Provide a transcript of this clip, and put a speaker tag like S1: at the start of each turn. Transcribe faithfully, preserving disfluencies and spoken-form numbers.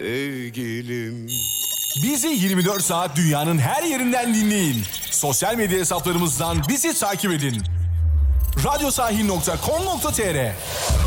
S1: sevgilim.
S2: Bizi yirmi dört saat dünyanın her yerinden dinleyin. Sosyal medya hesaplarımızdan bizi takip edin. radyosahil nokta com nokta tr